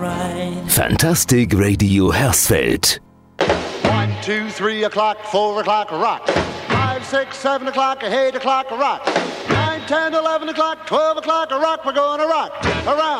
Fantastic Radio Hersfeld. 1, 2, 3 o'clock, 4 o'clock, rock. 5, 6, 7 o'clock, 8 o'clock, rock. 9, 10, 11 o'clock, 12 o'clock, rock. We're going to rock around